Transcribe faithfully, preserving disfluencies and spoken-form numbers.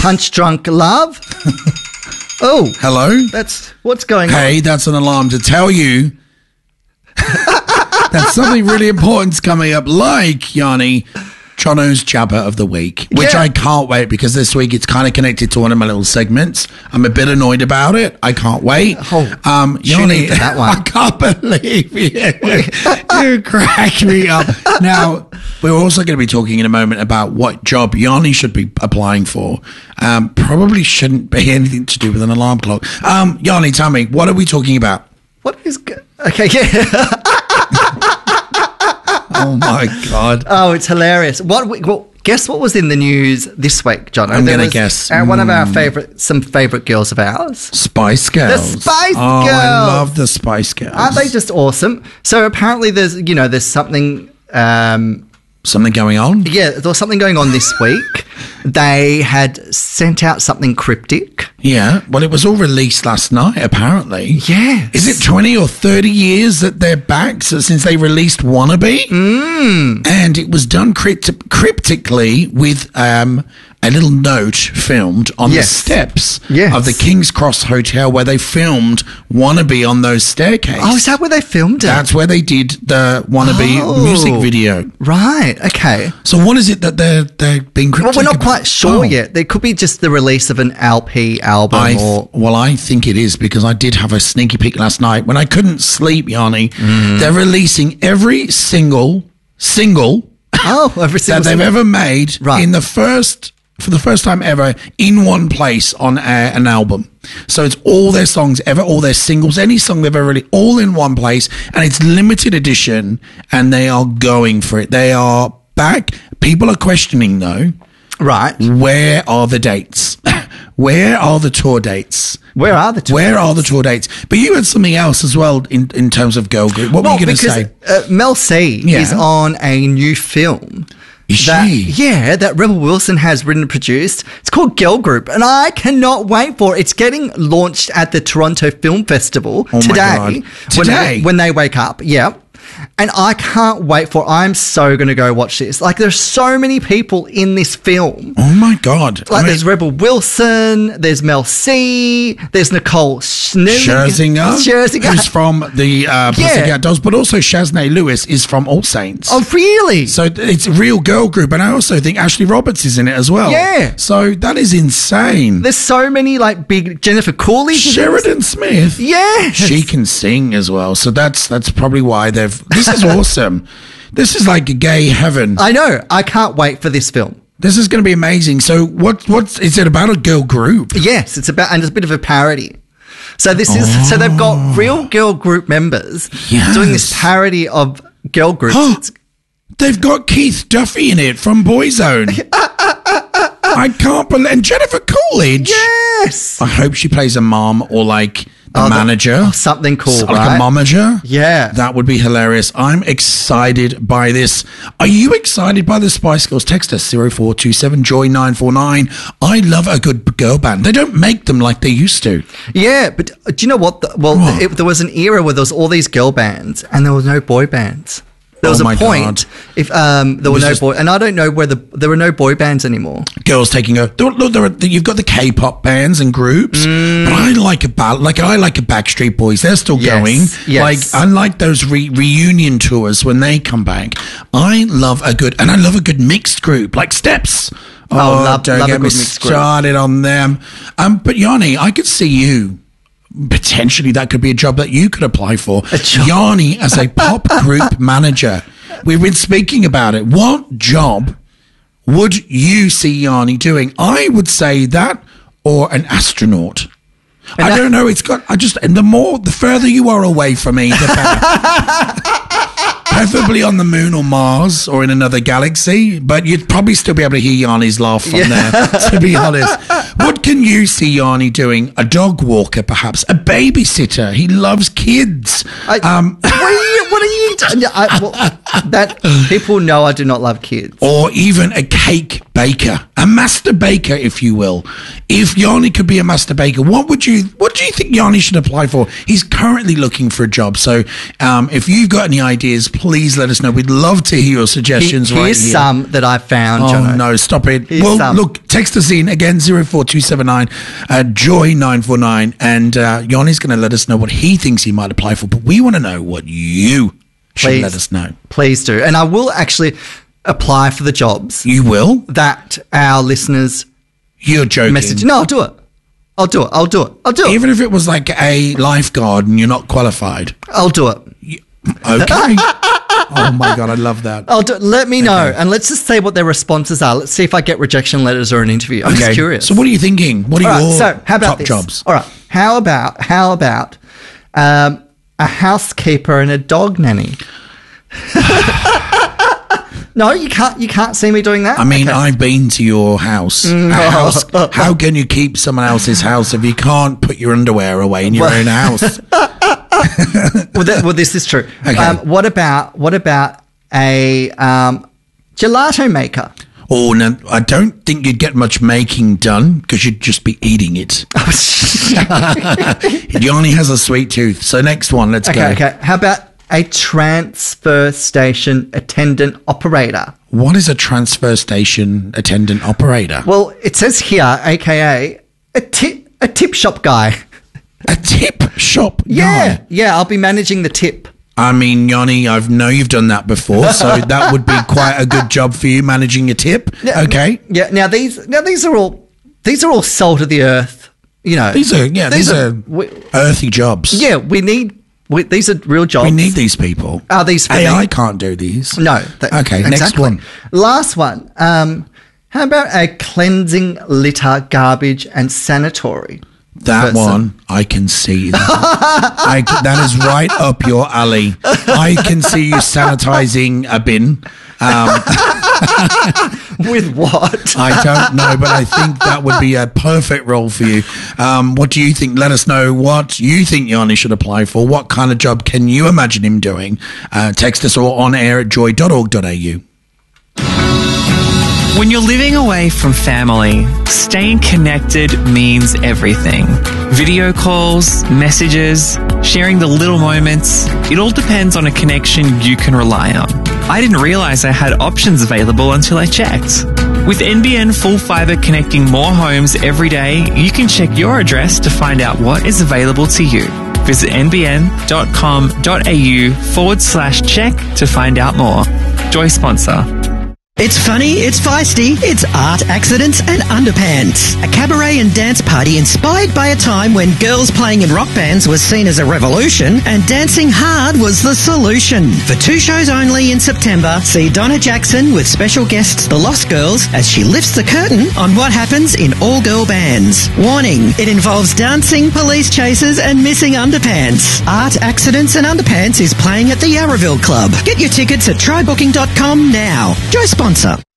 Punch Drunk Love. Oh. Hello? That's what's going hey, on. Hey, that's an alarm to tell you that something really important's coming up, like, Yanni, Toronto's Jabber of the Week, which Yeah. I can't wait because this week it's kind of connected to one of my little segments. I'm a bit annoyed about it. I can't wait. Oh, um, tune Yanni, into that one. I can't believe you. You crack me up. Now, we're also going to be talking in a moment about what job Yanni should be applying for. Um, probably shouldn't be anything to do with an alarm clock. Um, Yanni, tell me, what are we talking about? What is... Go- okay, yeah. Oh, my God. Oh, it's hilarious. What? we- Well, guess what was in the news this week, John? I'm There gonna was, guess. uh, one of our Mm. favourite, some favourite girls of ours. Spice Girls. The Spice oh, Girls. I love the Spice Girls. Aren't they just awesome? So apparently there's, you know, there's something... Um, Something going on? yeah, there was something going on this week. They had sent out something cryptic. Yeah. Well, it was all released last night, apparently. Yes. Is it twenty or thirty years that they're back so since they released Wannabe? Mm. And it was done crypt- cryptically with um, a little note filmed on Yes. the steps Yes. of the King's Cross Hotel where they filmed Wannabe on those staircases. Oh, is that where they filmed it? That's where they did the Wannabe Oh. music video. Right, okay. So what is it that they're they're being Well, cryptic we're not about? quite sure Oh. yet. There could be just the release of an L P album I th- or... well, I think it is because I did have a sneaky peek last night when I couldn't sleep, Yanni. Mm. They're releasing every single single Oh, every that single... they've ever made Right. in the first for the first time ever in one place on a, an album. So it's all their songs ever, all their singles, any song they've ever really, all in one place, and it's limited edition, and they are going for it. They are back. People are questioning though. Right. Where are the dates? Where are the tour dates? Where are the tour Where dates? are the tour dates? But you had something else as well in, in terms of girl group. What Well, were you going to because say? uh, Mel C Yeah. is on a new film. Is that, she? Yeah, that Rebel Wilson has written and produced. It's called Girl Group, and I cannot wait for it. It's getting launched at the Toronto Film Festival Oh my today. God. When Today? they, when they wake up, yeah. And I can't wait for. I'm so going to go watch this. Like, there's so many people in this film. Oh my God. Like, I mean, there's Rebel Wilson, there's Mel C, there's Nicole Schnill- Scherzinger, Scherzinger. who's from the uh, Pussycat Dolls, but also Shaznay Lewis is from All Saints. Oh, really? So it's a real girl group, and I also think Ashley Roberts is in it as well. Yeah. So that is insane. There's so many, like, big Jennifer Coolidge. is in this. Sheridan Smith. Yeah. She can sing as well. So that's that's probably why they've. This is awesome. This is like a gay heaven. I know. I can't wait for this film. This is going to be amazing. So what what's is it about a girl group? Yes, it's about, and it's a bit of a parody. So this is, so they've got real girl group members Yes. doing this parody of girl groups. Oh, It's- they've got Keith Duffy in it from Boyzone. I can't believe. And Jennifer Coolidge. yes. I hope she plays a mom or like the Oh, the- manager. oh, something cool, So- right? Like a momager. Yeah. That would be hilarious. I'm excited by this. Are you excited by the Spice Girls? Text us zero four two seven joy nine four nine. I love a good girl band. They don't make them like they used to. Yeah, but uh, do you know what? The, well, What? it, there was an era where there was all these girl bands and there was no boy bands. There was Oh a my point God. if um, there were was no just- boy, and I don't know where the there were no boy bands anymore. Girls taking over. There- Look, there are, you've got the K-pop bands and groups, but I like a ball- like I like a Backstreet Boys. They're still Yes, going. yes. Like I like those re- reunion tours when they come back. I love a good and I love a good mixed group like Steps. Oh, love- don't love a get me good mixed group. started on them. Um, but Yanni, I could see you. Potentially, that could be a job that you could apply for. A job? Yanni as a pop group manager. We've been speaking about it. What job would you see Yanni doing? I would say that or an astronaut. I a- don't know. It's got, I just, and the more, the further you are away from me, the better. Preferably on the moon or Mars or in another galaxy, but you'd probably still be able to hear Yanni's laugh from there, to be honest. What can you see Yanni doing? A dog walker, perhaps? A babysitter? He loves kids. I, um, what are you? What are you? doing? I, well, that people know I do not love kids. Or even a cake baker, a master baker, if you will. If Yanni could be a master baker, what would you what do you think Yanni should apply for? He's currently looking for a job. So um, if you've got any ideas, please let us know. We'd love to hear your suggestions. Here's right here. some that I found, Oh, Jono. no, stop it. Here's well, some. look, text us in again, zero four two seven nine, uh, joy nine four nine, and uh, Yanni's going to let us know what he thinks he might apply for, but we want to know what you should Please. let us know. Please do. And I will actually apply for the jobs You will? that our listeners You're joking. message. No, I'll do it. I'll do it. I'll do it. I'll do it. Even if it was like a lifeguard and you're not qualified. I'll do it. You- okay. Oh my God, I love that. I'll do it. Let me know. Okay. And let's just say what their responses are. Let's see if I get rejection letters or an interview. I'm just curious. So what are you thinking? What are All right, your so how about top this? jobs? All right. How about, how about um, a housekeeper and a dog nanny? No, you can't. You can't see me doing that. I mean, Okay. I've been to your house. A house. How can you keep someone else's house if you can't put your underwear away in your own house? well, that, well, this is true. Okay. Um, what about what about a um, gelato maker? Oh, no, I don't think you'd get much making done because you'd just be eating it. Yanni has a sweet tooth. So next one, let's Okay, go. okay. How about a transfer station attendant operator? What is a transfer station attendant operator? Well, it says here, A K A a tip a tip shop guy. A tip shop Yeah, guy. yeah. I'll be managing the tip. I mean, Yanni, I know you've done that before, so that would be quite a good job for you, managing a tip. Yeah, Okay. Yeah. Now these now these are all these are all salt of the earth. You know, These are, yeah, these, are, we, earthy jobs. yeah. We need we, these are real jobs. We need these people. Are these for A I me? can't do these. No. that- Okay, next exactly. one. Last one. Um, how about a cleansing, litter, garbage, and sanitary? That person? one, I can see. That. I, that is right up your alley. I can see you sanitizing a bin. Um, With what? I don't know, but I think that would be a perfect role for you. Um, what do you think? Let us know what you think Yanni should apply for. What kind of job can you imagine him doing? Uh, text us or on air at joy dot org dot a u. When you're living away from family, staying connected means everything. Video calls, messages, sharing the little moments, it all depends on a connection you can rely on. I didn't realize I had options available until I checked. With N B N Full Fibre connecting more homes every day, you can check your address to find out what is available to you. Visit nbn.com.au forward slash check to find out more. Joy sponsor. It's funny, it's feisty, it's art, accidents and underpants. A cabaret and dance party inspired by a time when girls playing in rock bands was seen as a revolution and dancing hard was the solution. For two shows only in September, see Donna Jackson with special guests The Lost Girls as she lifts the curtain on what happens in all-girl bands. Warning, it involves dancing, police chases and missing underpants. Art, Accidents and Underpants is playing at the Yarraville Club. Get your tickets at try booking dot com now. Joy sponsor.